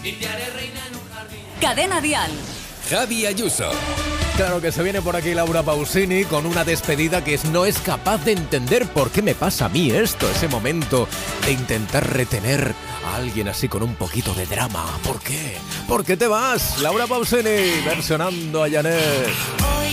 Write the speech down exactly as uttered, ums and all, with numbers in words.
Cadena Dial. Javi Ayuso. Claro que se viene por aquí Laura Pausini con una despedida que es- no es capaz de entender por qué me pasa a mí esto, ese momento de intentar retener a alguien así con un poquito de drama. ¿Por qué? ¿Por qué te vas? Laura Pausini versionando a Janet.